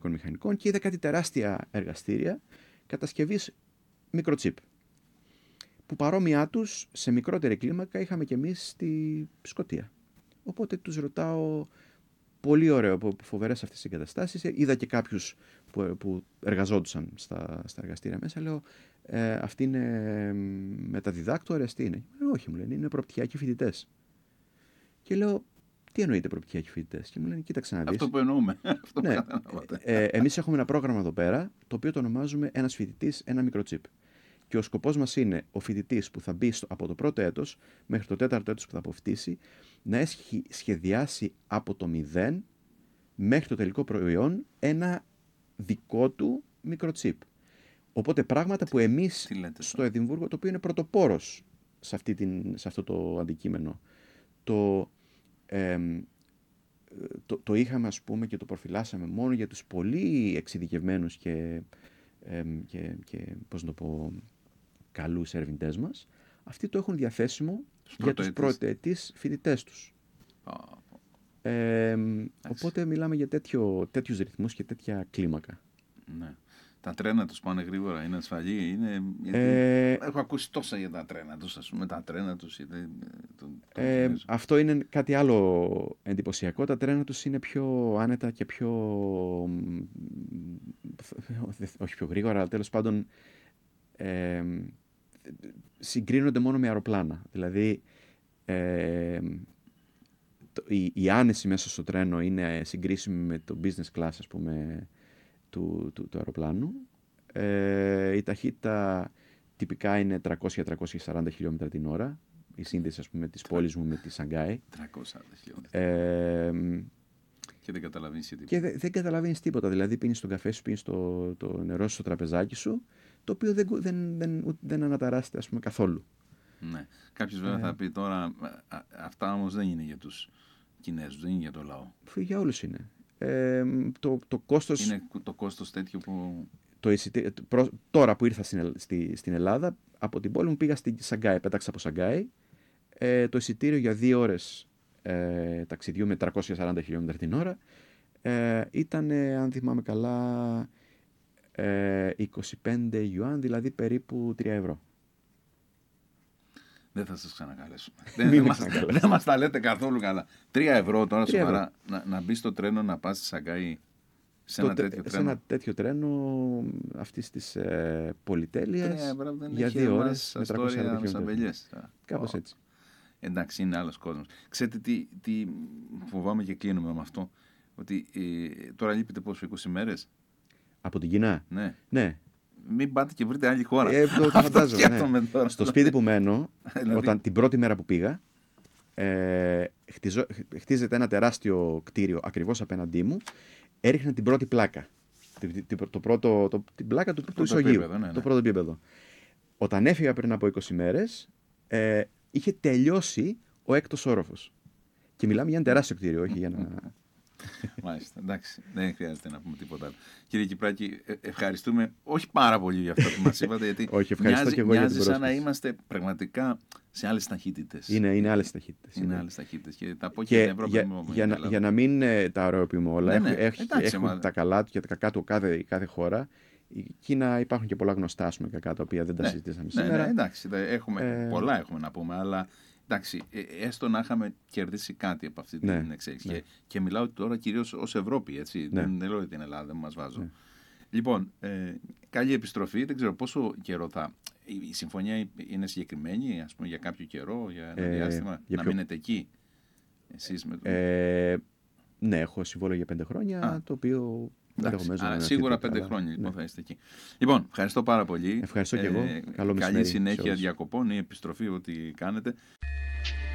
ηλεκτρονικών μηχανικών και είδα κάτι τεράστια εργαστήρια κατασκευής μικροτσίπ. Που παρόμοιά τους, σε μικρότερη κλίμακα, είχαμε κι εμείς στη Σκωτία. Οπότε τους ρωτάω, πολύ ωραίο, φοβερές αυτές οι εγκαταστάσεις. Είδα και κάποιους που εργαζόντουσαν στα εργαστήρια μέσα. Λέω, αυτοί είναι μεταδιδάκτορες, τι είναι? Όχι, μου λένε, είναι προπτυχιακοί φοιτητές. Και λέω, τι εννοείται προπτυχιακοί φοιτητές? Και μου λένε, κοίταξε να δεις. Αυτό που εννοούμε. Αυτό Ναι, που εμείς έχουμε ένα πρόγραμμα εδώ πέρα, το οποίο το ονομάζουμε ένας φοιτητής, ένα μικροτσίπ. Και ο σκοπός μας είναι ο φοιτητής που θα μπει από το πρώτο έτος μέχρι το τέταρτο έτος που θα αποφοιτήσει να έχει σχεδιάσει από το 0 μέχρι το τελικό προϊόν ένα δικό του μικροτσίπ. Οπότε πράγματα που εμείς στο Εδιμβούργο, το οποίο είναι πρωτοπόρος σε αυτό το αντικείμενο, το είχαμε, ας πούμε, και το προφυλάσσαμε μόνο για τους πολύ εξειδικευμένους και πώς να το πω, καλούς ερευνητές μας. Αυτοί το έχουν διαθέσιμο για τους πρωτοετής φοιτητές τους. Οπότε μιλάμε για τέτοιους ρυθμούς και τέτοια κλίμακα. Ναι. Τα τρένα τους πάνε γρήγορα, είναι ασφαλή, έχω ακούσει τόσα για τα τρένα τους, ας πούμε, τα τρένα τους. Αυτό είναι κάτι άλλο εντυπωσιακό. Τα τρένα τους είναι πιο άνετα και πιο, όχι πιο γρήγορα, αλλά τέλος πάντων συγκρίνονται μόνο με αεροπλάνα. Δηλαδή η άνεση μέσα στο τρένο είναι συγκρίσιμη με το business class, ας πούμε, του αεροπλάνου. Η ταχύτητα τυπικά είναι 300-340 χιλιόμετρα την ώρα. Η σύνδεση, ας πούμε, της πόλης μου με τη Σανγκάη. 340 χιλιόμετρα. Και δεν καταλαβαίνεις τίποτα. Και δεν καταλαβαίνεις τίποτα. Δηλαδή πίνεις τον καφέ σου, πίνεις το νερό σου στο τραπεζάκι σου, το οποίο δεν αναταράσσεται, ας πούμε, καθόλου. Ναι. Κάποιος βέβαια θα πει τώρα, αυτά όμως δεν είναι για τους Κινέζους, δεν είναι για το λαό. Για όλους είναι. Το κόστος... Είναι το κόστος τέτοιο που... Τώρα που ήρθα στην Ελλάδα, από την πόλη μου πήγα στη Σανγκάη, πέταξα από Σανγκάη. Το εισιτήριο για 2 ώρες ταξιδιού με 340 χιλιόμετρα την ώρα ήταν, αν θυμάμαι καλά, 25 Ιουάν, δηλαδή περίπου 3 ευρώ. Δεν θα σας ξανακαλέσουμε. Δεν μας τα λέτε καθόλου καλά. 3 ευρώ τώρα σοβαρά να μπει στο τρένο να πας στη Σανγκάη σε ένα τέτοιο τρένο. Σε ένα τέτοιο τρένο αυτής της πολυτέλειας για 2 ώρες με 340 χιλιόμετρα. Κάπως έτσι. Εντάξει, είναι άλλος κόσμος. Ξέρετε τι φοβάμαι και κλείνουμε με αυτό? Ότι τώρα λείπετε πόσο, 20 μέρες? Από την Κίνα? Ναι. Μην πάτε και βρείτε άλλη χώρα. Το φαντάζομαι. Ναι. Στο σπίτι που μένω, την πρώτη μέρα που πήγα, χτίζεται ένα τεράστιο κτίριο ακριβώς απέναντί μου. Έριχνε την πρώτη πλάκα. Την πλάκα του ισογείου. Το πρώτο επίπεδο. Όταν έφυγα πριν από 20 μέρες, είχε τελειώσει ο έκτος όροφος. Και μιλάμε για ένα τεράστιο κτίριο, όχι για ένα... Μάλιστα, εντάξει, δεν χρειάζεται να πούμε τίποτα άλλο. Κύριε Κυπράκη, ευχαριστούμε όχι πάρα πολύ για αυτό που μας είπατε, γιατί όχι, ευχαριστώ και εγώ για την πρόσκληση. Σαν να είμαστε πραγματικά σε άλλες ταχύτητες. Είναι άλλες ταχύτητες. Είναι άλλες ταχύτητες και τα πω και την Ευρώπη. Για να μην τα ωραιοποιούμε όλα, έχουν τα καλά του και τα κακά του κάθε χώρα. Η Κίνα υπάρχουν και πολλά γνωστά, ας πούμε, κακά, τα οποία δεν τα συζητήσαμε σήμερα. Ναι, εντάξει, πολλά έχουμε να πούμε, αλλά... Εντάξει, έστω να είχαμε κερδίσει κάτι από αυτή την εξέλιξη. Ναι. Και μιλάω τώρα κυρίως ως Ευρώπη, έτσι. Ναι. Δεν λέω για την Ελλάδα, δεν μας βάζω. Ναι. Λοιπόν, καλή επιστροφή. Δεν ξέρω πόσο καιρό θα... Η συμφωνία είναι συγκεκριμένη, ας πούμε, για κάποιο καιρό, για ένα διάστημα, να μείνετε εκεί, εσείς με το... Ναι, έχω συμβόλαιο για 5 χρόνια, το οποίο... Σίγουρα 5 χρόνια λοιπόν θα είστε εκεί. Λοιπόν, ευχαριστώ πάρα πολύ. Ευχαριστώ και εγώ. Καλό μεσημέρι. Καλή συνέχεια διακοπών ή επιστροφή, ό,τι κάνετε.